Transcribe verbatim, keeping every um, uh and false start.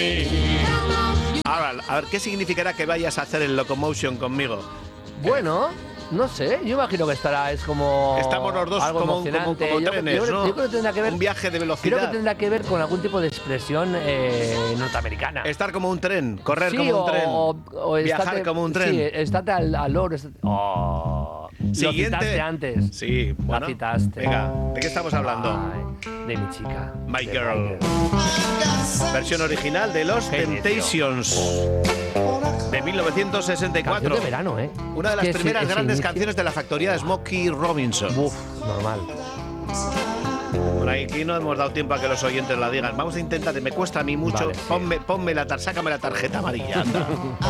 Ahora, a ver, ¿qué significará que vayas a hacer el Locomotion conmigo? Bueno, no sé, yo imagino que estará, es como Estamos los dos algo como, como, emocionante. como Yo- trenes, yo, ¿no? yo creo que tendrá que ver, un viaje de velocidad. creo que tendrá que ver con algún tipo de expresión eh, norteamericana. Estar como un tren, correr Sí, como o, un tren, o, o viajar estate- como un tren. Sí, estate al, al loro. estate- Oh, Siguiente. Lo citaste antes. Sí, bueno. La citaste. Venga, ¿de qué estamos hablando? Ay, de mi chica. My de Girl. Versión original de Los Qué necio. Temptations de mil novecientos sesenta y cuatro. Canción de verano, ¿eh? Una de las Es que ese- primeras ese grandes inicio- canciones de la factoría de Smokey Robinson. Uf, normal. Por aquí no hemos dado tiempo a que los oyentes la digan. Vamos a intentar, me cuesta a mí mucho. Vale, sí. Ponme, ponme la tar, sácame la tarjeta amarilla. Anda.